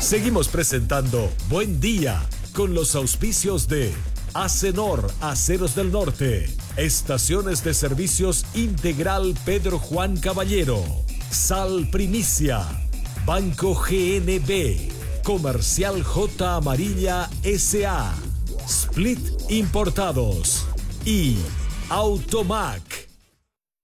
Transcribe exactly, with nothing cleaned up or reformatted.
Seguimos presentando Buen Día con los auspicios de Acenor, Aceros del Norte, Estaciones de Servicios Integral Pedro Juan Caballero, Sal Primicia, Banco G N B, Comercial J Amarilla S A, Split Importados y Automac.